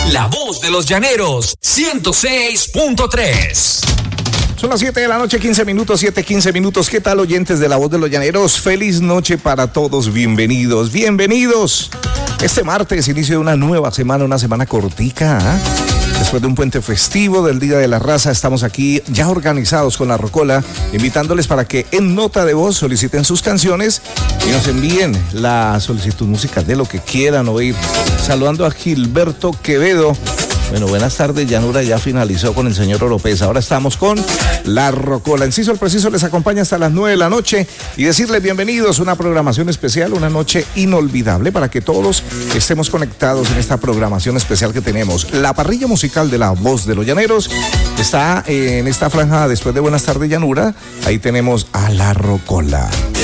La voz de los llaneros, 106.3. Son las 7 de la noche, 15 minutos, 7:15 minutos. ¿Qué tal, oyentes de La Voz de los Llaneros? Feliz noche para todos, bienvenidos. Este martes, inicio de una nueva semana, una semana cortica, ¿eh? Después de un puente festivo del Día de la Raza, estamos aquí ya organizados con la Rocola, invitándoles para que en nota de voz soliciten sus canciones y nos envíen la solicitud musical de lo que quieran oír. Saludando a Gilberto Quevedo. Bueno, buenas tardes, Llanura ya finalizó con el señor Oropesa. Ahora estamos con la Rocola. Enciso el Preciso les acompaña hasta las 9 de la noche y decirles bienvenidos, una programación especial, una noche inolvidable para que todos estemos conectados en esta programación especial que tenemos. La parrilla musical de La Voz de los Llaneros está en esta franja después de Buenas tardes, Llanura. Ahí tenemos a la Rocola.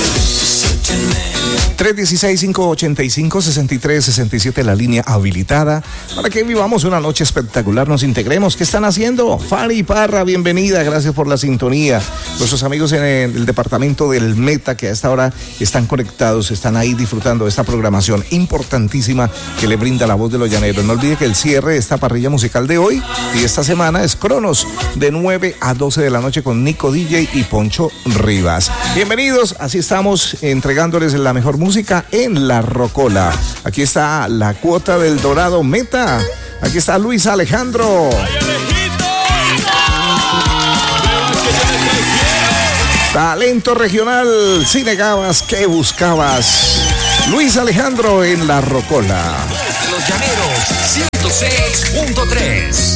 316-585-6367, la línea habilitada para que vivamos una noche espectacular, nos integremos. ¿Qué están haciendo? Fanny Parra, bienvenida, gracias por la sintonía. Nuestros amigos en el departamento del Meta que a esta hora están conectados, están ahí disfrutando de esta programación importantísima que le brinda La Voz de los Llaneros. No olvide que el cierre de esta parrilla musical de hoy y esta semana es Cronos, de 9 a 12 de la noche con Nico DJ y Poncho Rivas. Bienvenidos, así estamos entregándoles la mejor música en la Rocola. Aquí está la cuota del Dorado Meta. Aquí está Luis Alejandro. Talento regional, si negabas, ¿qué buscabas? Luis Alejandro en la Rocola. Los Llaneros, 106.3.